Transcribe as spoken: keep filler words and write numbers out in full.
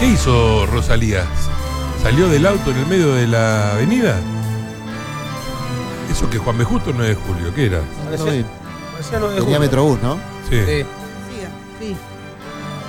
¿Qué hizo Rosalía? ¿Salió del auto en el medio de la avenida? Eso que Juan B. Justo no es de Julio, ¿qué era? No, no vi. Parecía lo de Tenía Julio. Metrobús, ¿no? Sí. Sí. Siga, sí.